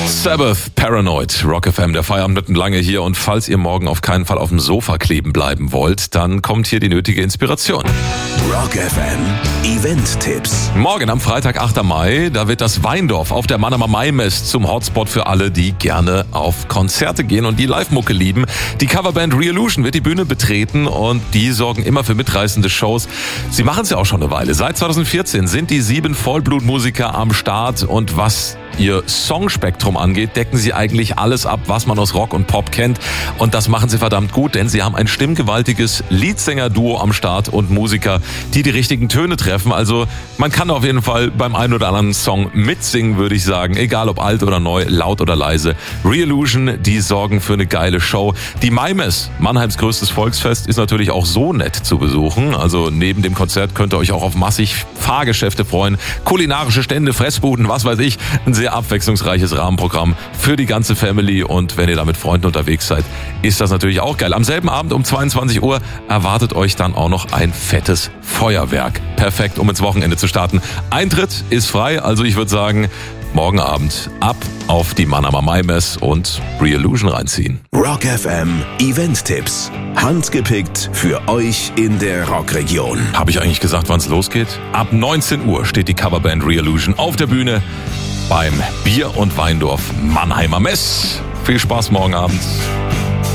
Sabbath, Paranoid, Rock FM, der Feierabend mitten lange hier. Und falls ihr morgen auf keinen Fall auf dem Sofa kleben bleiben wollt, dann kommt hier die nötige Inspiration. Rock FM Event-Tipps. Morgen am Freitag, 8. Mai, da wird das Weindorf auf der Mannheimer Maimess zum Hotspot für alle, die gerne auf Konzerte gehen und die Live-Mucke lieben. Die Coverband Revolution wird die Bühne betreten und die sorgen immer für mitreißende Shows. Sie machen es ja auch schon eine Weile. Seit 2014 sind die 7 Vollblutmusiker am Start und was ihr Songspektrum angeht, decken sie eigentlich alles ab, was man aus Rock und Pop kennt. Und das machen sie verdammt gut, denn sie haben ein stimmgewaltiges Leadsänger-Duo am Start und Musiker, die die richtigen Töne treffen. Also man kann auf jeden Fall beim einen oder anderen Song mitsingen, würde ich sagen. Egal ob alt oder neu, laut oder leise. Revolution, die sorgen für eine geile Show. Die Maimess, Mannheims größtes Volksfest, ist natürlich auch so nett zu besuchen. Also neben dem Konzert könnt ihr euch auch auf massig Fahrgeschäfte freuen. Kulinarische Stände, Fressbuden, was weiß ich. Ein sehr abwechslungsreiches Rahmenprogramm für die ganze Family. Und wenn ihr da mit Freunden unterwegs seid, ist das natürlich auch geil. Am selben Abend um 22 Uhr erwartet euch dann auch noch ein fettes Feuerwerk. Perfekt, um ins Wochenende zu starten. Eintritt ist frei, also ich würde sagen, morgen Abend ab auf die Mannheimer Maimess und Revolution reinziehen. Rock FM Event-Tipps. Handgepickt für euch in der Rockregion. Habe ich eigentlich gesagt, wann es losgeht? Ab 19 Uhr steht die Coverband Revolution auf der Bühne beim Bier- und Weindorf Mannheimer Mess. Viel Spaß morgen Abend.